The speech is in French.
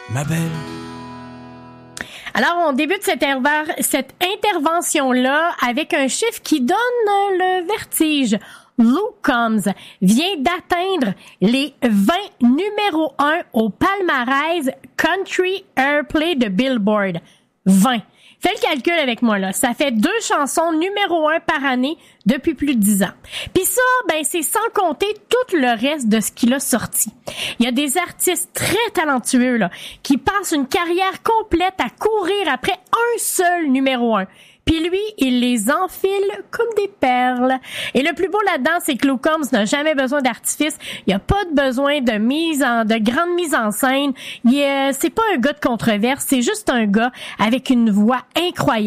ma belle. Alors, on débute cette intervention-là avec un chiffre qui donne le vertige. Luke Combs vient d'atteindre les 20 numéro 1 au palmarès Country Airplay de Billboard. 20. Fais le calcul avec moi, là. Ça fait 2 chansons numéro 1 par année depuis plus de 10 ans. Puis ça, c'est sans compter tout le reste de ce qu'il a sorti. Il y a des artistes très talentueux, là, qui passent une carrière complète à courir après un seul numéro 1. Puis lui, il les enfile comme des perles. Et le plus beau là-dedans, c'est que Luke Combs n'a jamais besoin d'artifice. Il n'y a pas de besoin de grande mise en scène. C'est pas un gars de controverse, c'est juste un gars avec une voix incroyable.